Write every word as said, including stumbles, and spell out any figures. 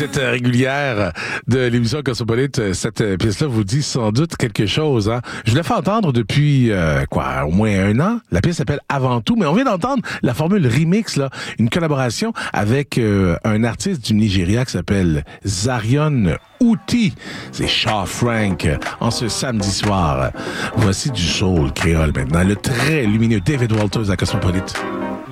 vous êtes régulière de l'émission Cosmopolite, cette pièce-là vous dit sans doute quelque chose. Hein? Je l'ai fait entendre depuis, euh, quoi, au moins un an. La pièce s'appelle Avant tout, mais on vient d'entendre la formule remix, là, une collaboration avec euh, un artiste du Nigeria qui s'appelle Zarion Outi. C'est Shaw Frank en ce samedi soir. Voici du soul créole maintenant. Le très lumineux David Walters à Cosmopolite.